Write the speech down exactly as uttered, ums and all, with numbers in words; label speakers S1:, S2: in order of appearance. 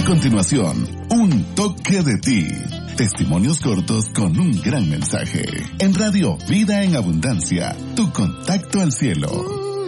S1: continuación, un toque de ti. Testimonios cortos con un gran mensaje. En Radio Vida en Abundancia, tu contacto al cielo.